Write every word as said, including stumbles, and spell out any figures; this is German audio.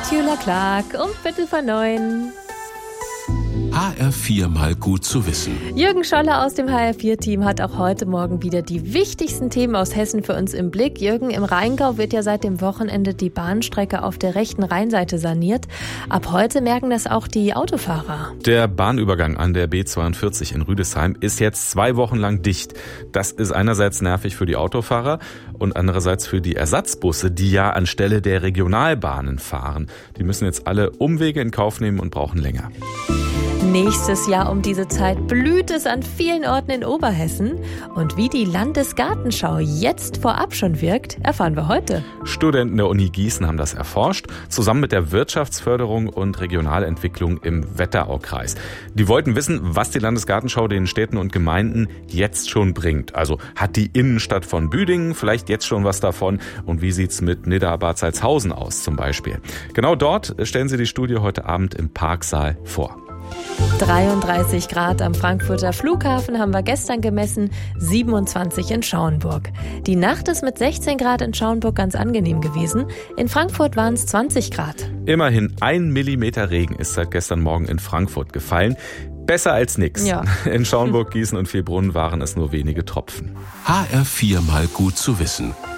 Mit Jula Clark um Viertel vor neun. H R vier mal gut zu wissen. Jürgen Scholler aus dem H R vier Team hat auch heute Morgen wieder die wichtigsten Themen aus Hessen für uns im Blick. Jürgen, im Rheingau wird ja seit dem Wochenende die Bahnstrecke auf der rechten Rheinseite saniert. Ab heute merken das auch die Autofahrer. Der Bahnübergang an der B zweiundvierzig in Rüdesheim ist jetzt zwei Wochen lang dicht. Das ist einerseits nervig für die Autofahrer und andererseits für die Ersatzbusse, die ja anstelle der Regionalbahnen fahren. Die müssen jetzt alle Umwege in Kauf nehmen und brauchen länger. Nächstes Jahr um diese Zeit blüht es an vielen Orten in Oberhessen. Und wie die Landesgartenschau jetzt vorab schon wirkt, erfahren wir heute. Studenten der Uni Gießen haben das erforscht, zusammen mit der Wirtschaftsförderung und Regionalentwicklung im Wetteraukreis. Die wollten wissen, was die Landesgartenschau den Städten und Gemeinden jetzt schon bringt. Also hat die Innenstadt von Büdingen vielleicht jetzt schon was davon? Und wie sieht's mit Nidda-Bad Salzhausen aus zum Beispiel? Genau dort stellen sie die Studie heute Abend im Parksaal vor. dreiunddreißig Grad am Frankfurter Flughafen haben wir gestern gemessen, siebenundzwanzig in Schauenburg. Die Nacht ist mit sechzehn Grad in Schauenburg ganz angenehm gewesen. In Frankfurt waren es zwanzig Grad. Immerhin ein Millimeter Regen ist seit gestern Morgen in Frankfurt gefallen. Besser als nix. Ja. In Schauenburg, Gießen und Vierbrunn waren es nur wenige Tropfen. H R vier mal gut zu wissen.